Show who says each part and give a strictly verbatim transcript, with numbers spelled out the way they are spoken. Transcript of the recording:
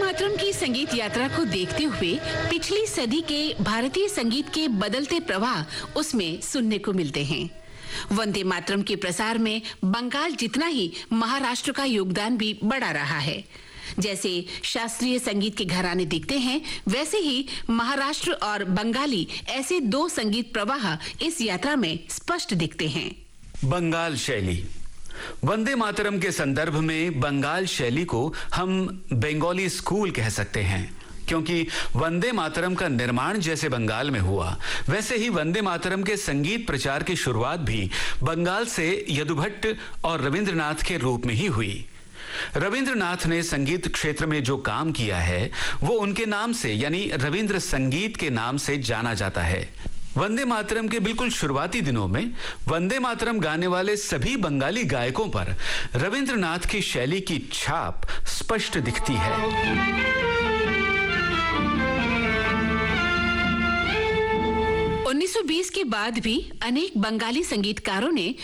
Speaker 1: मातरम की संगीत यात्रा को देखते हुए पिछली सदी के भारतीय संगीत के बदलते प्रवाह उसमें सुनने को मिलते हैं। वंदे मातरम के प्रसार में बंगाल जितना ही महाराष्ट्र का योगदान भी बढ़ा रहा है। जैसे शास्त्रीय संगीत के घराने दिखते हैं, वैसे ही महाराष्ट्र और बंगाली ऐसे दो संगीत प्रवाह इस यात्रा में स्पष्ट दिखते हैं।
Speaker 2: बंगाल शैली। वंदे मातरम के संदर्भ में बंगाल शैली को हम बंगाली स्कूल कह सकते हैं, क्योंकि वंदे मातरम का निर्माण जैसे बंगाल में हुआ, वैसे ही वंदे मातरम के संगीत प्रचार की शुरुआत भी बंगाल से यदुभट्ट और रविंद्रनाथ के रूप में ही हुई। रविंद्रनाथ ने संगीत क्षेत्र में जो काम किया है वो उनके नाम से यानी रविंद्र संगीत के नाम से जाना जाता है। वंदे मातरम के बिल्कुल शुरुआती दिनों में वंदे मातरम गाने वाले सभी बंगाली गायकों पर रविंद्रनाथ की शैली की छाप स्पष्ट दिखती है।
Speaker 1: उन्नीस सौ बीस के बाद भी अनेक बंगाली संगीतकारों ने